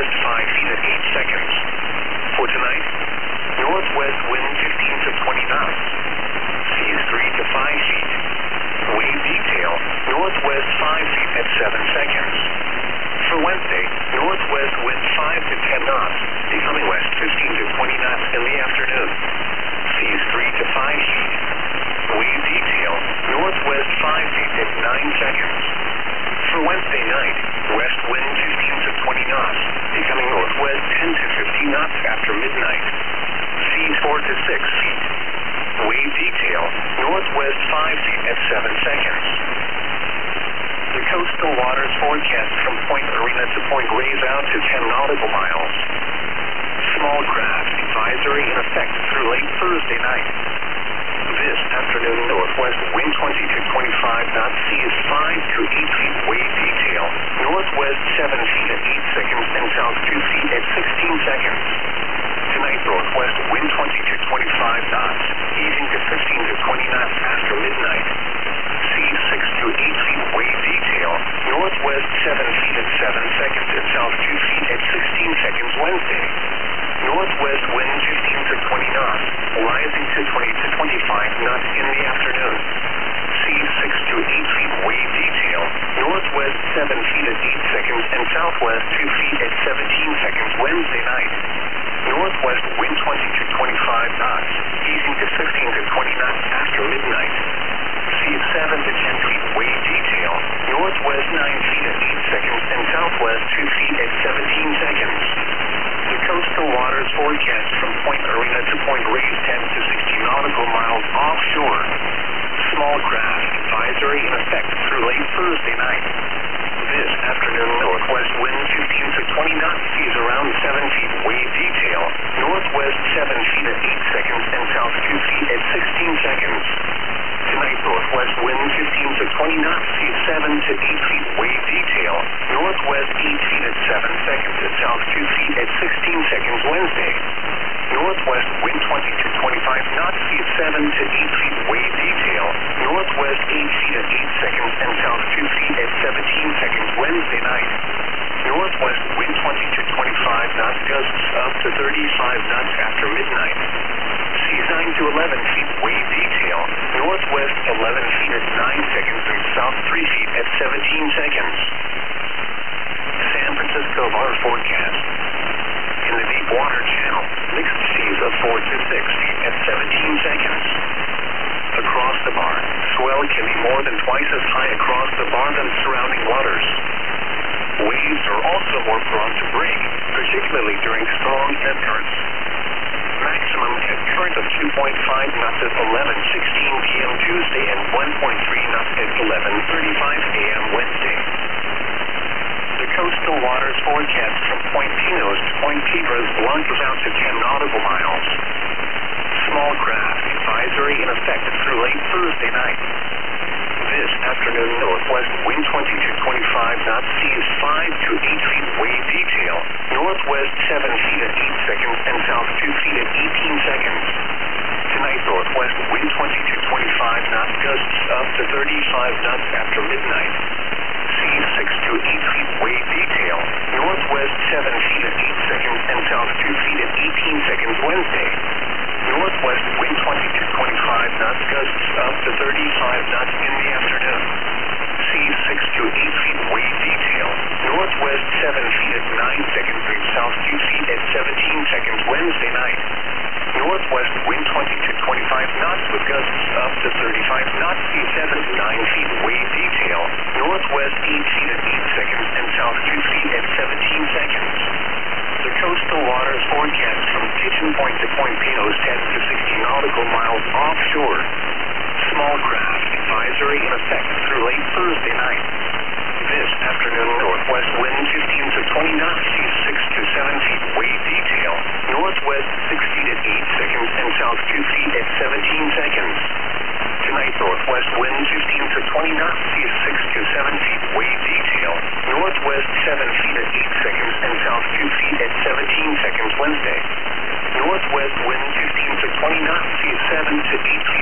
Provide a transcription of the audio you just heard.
northwest 5 feet at 8 seconds. For tonight, northwest wind 15 to 20 knots. Seas 3 to 5 feet. Wave detail, northwest 5 feet at 7 seconds. For Wednesday, northwest wind 5 to 10 knots, becoming west 15 to 20 knots in the afternoon. Seas 3 to 5 feet. Wave detail, northwest 5 feet at 9 seconds. For Wednesday night, west wind 15 to 20 knots, becoming northwest 10 to 15 knots after midnight. Seas 4 to 6 feet. Wave detail, northwest 5 feet at 7 seconds. The coastal waters forecast from Point Arena to Point Reyes out to 10 nautical miles. Small craft advisory in effect through late Thursday night. This afternoon, northwest wind 20 to 25 knots, seas 5 to 8 feet, wave detail, northwest 7 feet at 8 seconds and south 2 feet at 16 seconds. Tonight, northwest wind 20 to 25 knots, easing to 15 to 20 knots after midnight. Seas 6 to 8 feet, wave detail, northwest 7 feet at 7 seconds and south 2 feet at 16 seconds Wednesday. Northwest wind 15 to 20 knots, rising to 20 to 25 knots in the afternoon. Seas 6 to 8 feet, wave detail, northwest 7 feet at 8 seconds and southwest 2 feet at 17 seconds Wednesday night. Northwest wind 20 to 25 knots, easing to 15 to 20 knots after midnight. Seas 7 to 10 feet, wave detail, northwest 9 feet at 8 seconds and southwest 2 feet at 17 seconds. The coastal waters forecast from Point Arena to Point Reyes 10 to 60 nautical miles offshore. Small craft advisory in effect through late Thursday night. This afternoon, northwest wind 15 to 20 knots, seas around 7 feet, wave detail, northwest 7 feet at 8 seconds and south 2 feet at 16 seconds. Tonight, northwest wind 15 to 20 knots, seas 7 to 8 feet, wave detail, northwest 8 feet at 7 seconds and south 2 feet at 16 seconds Wednesday. Northwest wind 20 to 25 knots, seas 7 to 8 feet, wave detail, northwest 8 feet at 8 seconds and south 2 feet at 17 seconds Wednesday night. Northwest wind 20 to 25 knots, gusts up to 35 knots after midnight. Seas 9 to 11 feet, wave detail, northwest 11 feet at 9 seconds and south 3 feet at 17 seconds. San Francisco Bar forecast. In the deep water channel, mixed seas of 4 to 6 feet at 17 seconds. Across the bar, swell can be more than twice as high across the bar than surrounding waters. Waves are also more prone to break, particularly during strong ebb currents. Maximum ebb current of 2.5 knots at 11:16 p.m. Tuesday and 1.3 knots at 11:35 a.m. Wednesday. The coastal waters forecast from Point Pinos to Point Piedras launches out to 10 nautical miles. Small craft advisory in effect through late Thursday night. This afternoon, northwest wind 20 to 25 knots, seas 5 to 8 feet, wave detail, northwest 7 feet at 8 seconds and south 2 feet at 18 seconds. Tonight, northwest wind 20 to 25 knots, gusts up to 35 knots after midnight. Seas 6 to 8 feet, wave detail, northwest 7 feet at 8 seconds and south 2 feet at 18 seconds Wednesday. Northwest wind 20 to 25 knots, gusts up to 35 knots in the afternoon. Seas 6 to 8 feet, wave detail, northwest 7 feet at 9 seconds and south 2 feet at 17 seconds Wednesday night. Northwest wind 20 to 25 knots with gusts up to 35 knots, seas 7 to 9 feet, wave detail, northwest 8 feet at 8 seconds and south 2 feet at 17 seconds. The coastal waters forecast from Kitchen Point to Point Pinos 10 to 60 nautical miles offshore. Small craft advisory in effect through late Thursday night. This afternoon, northwest wind 15 to 20 knots, seas 6 to 7 feet, wave detail, northwest 6 feet at 8 seconds and south 2 feet at 17 seconds. Tonight, northwest wind 15 to 20 knots, seas 6 to 7 feet, wave detail, northwest 7 feet at 8 seconds and south 2 feet at 17 seconds Wednesday. Northwest wind 15 to 20 knots, seas 7 to 8 feet.